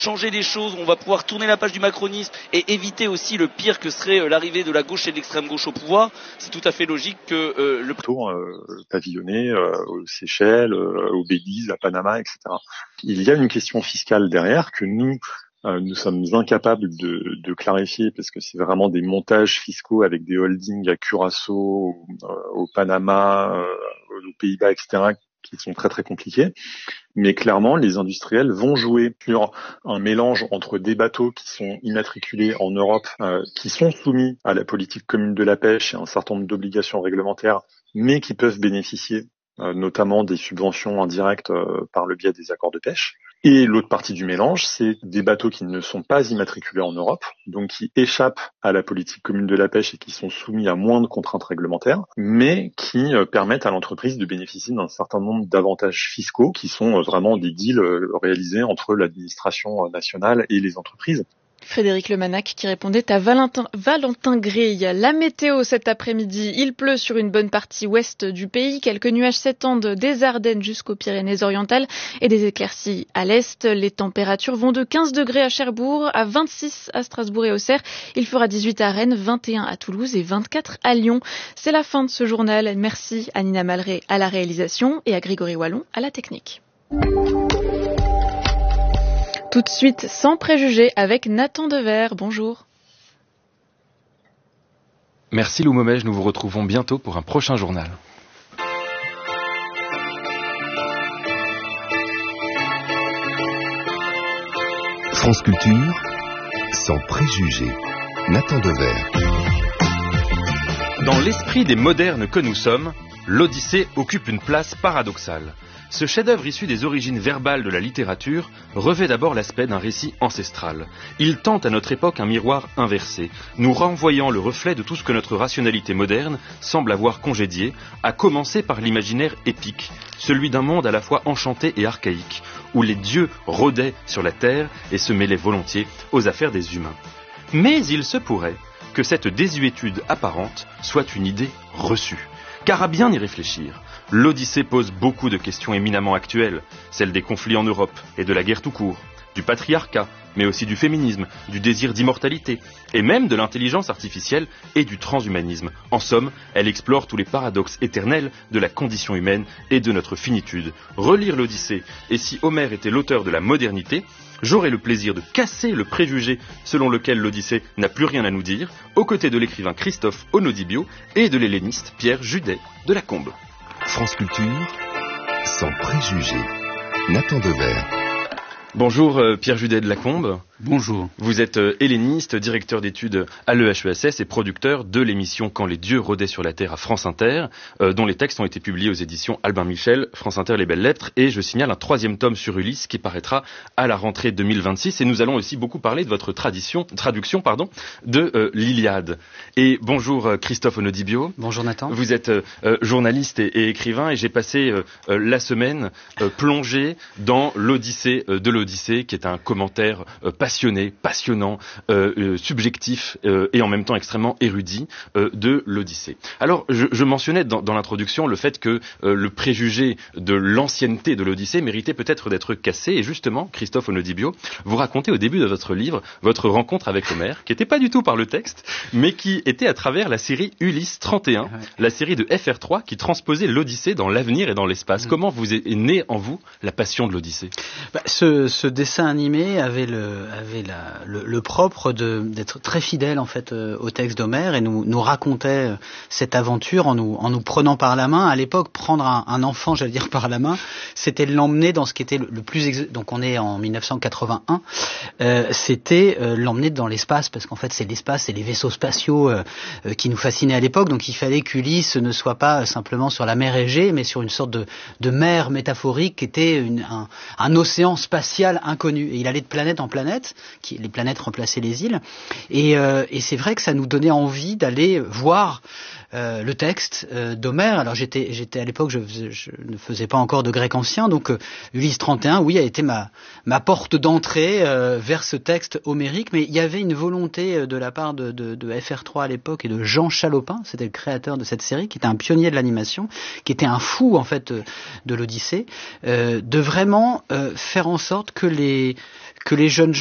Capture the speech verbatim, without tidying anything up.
changer les choses, on va pouvoir tourner la page du macronisme et éviter aussi le pire que serait l'arrivée de la gauche et de l'extrême gauche au pouvoir, c'est tout à fait logique que euh, le tour euh, pavillonné euh, aux Seychelles, euh, aux Belize, à Panama, et cetera. Il y a une question fiscale derrière que nous euh, nous sommes incapables de, de clarifier parce que c'est vraiment des montages fiscaux avec des holdings à Curaçao, euh, au Panama, euh, aux Pays-Bas, et cetera qui sont très très compliqués. Mais clairement, les industriels vont jouer sur un mélange entre des bateaux qui sont immatriculés en Europe, euh, qui sont soumis à la politique commune de la pêche et un certain nombre d'obligations réglementaires, mais qui peuvent bénéficier euh, notamment des subventions indirectes euh, par le biais des accords de pêche. Et l'autre partie du mélange, c'est des bateaux qui ne sont pas immatriculés en Europe, donc qui échappent à la politique commune de la pêche et qui sont soumis à moins de contraintes réglementaires, mais qui euh, permettent à l'entreprise de bénéficier d'un certain nombre d'avantages fiscaux qui sont euh, vraiment des deals euh, réalisés entre l'administration nationale et les entreprises. Frédéric Lemanac qui répondait à Valentin, Valentin Grille. La météo cet après-midi, il pleut sur une bonne partie ouest du pays. Quelques nuages s'étendent des Ardennes jusqu'aux Pyrénées-Orientales et des éclaircies à l'est. Les températures vont de quinze degrés à Cherbourg à vingt-six à Strasbourg et Auxerre. Il fera dix-huit à Rennes, vingt et un à Toulouse et vingt-quatre à Lyon. C'est la fin de ce journal. Merci à Nina Malré à la réalisation et à Grégory Wallon à la technique. Tout de suite, sans préjugés, avec Nathan Dever. Bonjour. Merci Lou Momège, nous vous retrouvons bientôt pour un prochain journal. France Culture, sans préjugés, Nathan Dever. Dans l'esprit des modernes que nous sommes, l'Odyssée occupe une place paradoxale. Ce chef-d'œuvre issu des origines verbales de la littérature revêt d'abord l'aspect d'un récit ancestral. Il tente à notre époque un miroir inversé, nous renvoyant le reflet de tout ce que notre rationalité moderne semble avoir congédié, à commencer par l'imaginaire épique, celui d'un monde à la fois enchanté et archaïque, où les dieux rôdaient sur la terre et se mêlaient volontiers aux affaires des humains. Mais il se pourrait que cette désuétude apparente soit une idée reçue. Car à bien y réfléchir, l'Odyssée pose beaucoup de questions éminemment actuelles, celles des conflits en Europe et de la guerre tout court, du patriarcat, mais aussi du féminisme, du désir d'immortalité, et même de l'intelligence artificielle et du transhumanisme. En somme, elle explore tous les paradoxes éternels de la condition humaine et de notre finitude. Relire l'Odyssée, et si Homère était l'auteur de la modernité, j'aurai le plaisir de casser le préjugé selon lequel l'Odyssée n'a plus rien à nous dire, aux côtés de l'écrivain Christophe Onodibio et de l'helléniste Pierre Judet de Lacombe. France Culture, sans préjugés, Nathan Dever. Bonjour euh, Pierre Judet de Lacombe. Bonjour. Vous êtes euh, helléniste, directeur d'études à l'E H E S S et producteur de l'émission Quand les dieux rôdaient sur la terre à France Inter, euh, dont les textes ont été publiés aux éditions Albin Michel, France Inter Les Belles Lettres, et je signale un troisième tome sur Ulysse qui paraîtra à la rentrée deux mille vingt-six, et nous allons aussi beaucoup parler de votre tradition, traduction pardon, de euh, l'Iliade. Et bonjour euh, Christophe Onodibio. Bonjour Nathan. Vous êtes euh, journaliste et, et écrivain, et j'ai passé euh, euh, la semaine euh, plongé dans l'Odyssée euh, de l'Odyssée, qui est un commentaire euh, passionné passionné, passionnant, euh, euh, subjectif euh, et en même temps extrêmement érudit euh, de l'Odyssée. Alors, je, je mentionnais dans, dans l'introduction le fait que euh, le préjugé de l'ancienneté de l'Odyssée méritait peut-être d'être cassé, et justement, Christophe Onodibio, vous racontez au début de votre livre votre rencontre avec Homère, qui n'était pas du tout par le texte, mais qui était à travers la série Ulysse trente et un, ouais. La série de F R trois qui transposait l'Odyssée dans l'avenir et dans l'espace. Mmh. Comment vous est, est née en vous la passion de l'Odyssée ? Bah, ce, ce dessin animé avait le avait la, le, le propre de, d'être très fidèle en fait euh, au texte d'Homère, et nous, nous racontait euh, cette aventure en nous, en nous prenant par la main. À l'époque, prendre un, un enfant, j'allais dire par la main, c'était l'emmener dans ce qui était le, le plus... Ex... Donc on est en dix-neuf cent quatre-vingt-un, euh, c'était euh, l'emmener dans l'espace, parce qu'en fait c'est l'espace, c'est les vaisseaux spatiaux euh, euh, qui nous fascinaient à l'époque, donc il fallait qu'Ulysse ne soit pas simplement sur la mer Égée, mais sur une sorte de, de mer métaphorique qui était une, un, un océan spatial inconnu. Et il allait de planète en planète, planètes, qui, les planètes remplaçaient les îles. Et, euh, et c'est vrai que ça nous donnait envie d'aller voir euh, le texte euh, d'Homère. Alors j'étais, j'étais à l'époque, je, je ne faisais pas encore de grec ancien, donc euh, Ulysse trente et un, oui, a été ma, ma porte d'entrée euh, vers ce texte homérique. Mais il y avait une volonté de la part de, de, de F R trois à l'époque et de Jean Chalopin, c'était le créateur de cette série, qui était un pionnier de l'animation, qui était un fou en fait de, de l'Odyssée, euh, de vraiment euh, faire en sorte que les que les jeunes